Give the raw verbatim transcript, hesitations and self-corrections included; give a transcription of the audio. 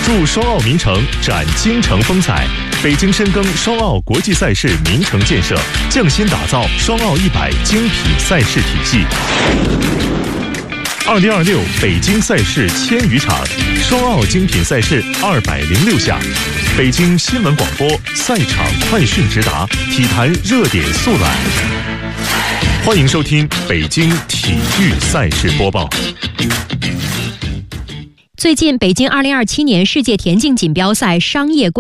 筑双澳名城，展京城风采。北京深耕双澳国际赛事名城建设，匠心打造双澳一百精品赛事体系。二零二六北京赛事千余场，双澳精品赛事二百零六项。北京新闻广播赛场快讯直达，体坛热点速览。欢迎收听北京体育赛事播报。 最近，北京二零二七年世界田径锦标赛商业